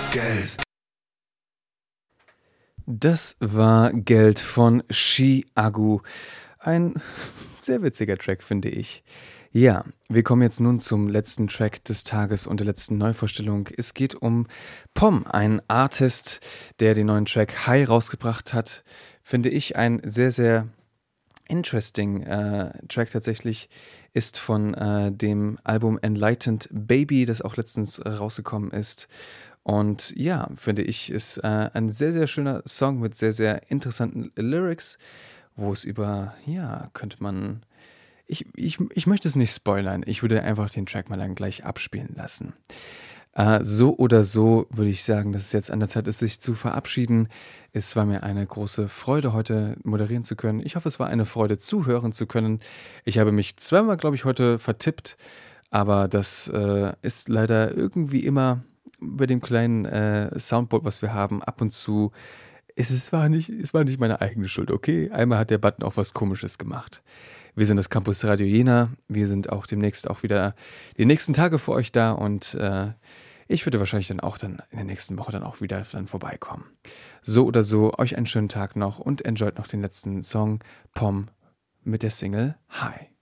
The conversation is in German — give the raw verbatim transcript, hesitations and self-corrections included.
Geld. Das war Geld von Chiago. Ein sehr witziger Track, finde ich. Ja, wir kommen jetzt nun zum letzten Track des Tages und der letzten Neuvorstellung. Es geht um Pom, ein Artist, der den neuen Track High rausgebracht hat. Finde ich ein sehr, sehr interesting äh, Track tatsächlich. Ist von äh, dem Album Enlightened Baby, das auch letztens äh, rausgekommen ist. Und ja, finde ich, ist äh, ein sehr, sehr schöner Song mit sehr, sehr interessanten Lyrics, wo es über, ja, könnte man, ich, ich, ich möchte es nicht spoilern, ich würde einfach den Track mal dann gleich abspielen lassen. Äh, so oder so würde ich sagen, dass es jetzt an der Zeit ist, sich zu verabschieden. Es war mir eine große Freude, heute moderieren zu können. Ich hoffe, es war eine Freude, zuhören zu können. Ich habe mich zweimal, glaube ich, heute vertippt, aber das äh, ist leider irgendwie immer bei dem kleinen äh, Soundboard, was wir haben, ab und zu. Es, ist, war nicht, es war nicht meine eigene Schuld, okay? Einmal hat der Button auch was Komisches gemacht. Wir sind das Campus Radio Jena. Wir sind auch demnächst auch wieder die nächsten Tage für euch da und äh, ich würde wahrscheinlich dann auch dann in der nächsten Woche dann auch wieder dann vorbeikommen. So oder so, euch einen schönen Tag noch und enjoyt noch den letzten Song Pom mit der Single Hi.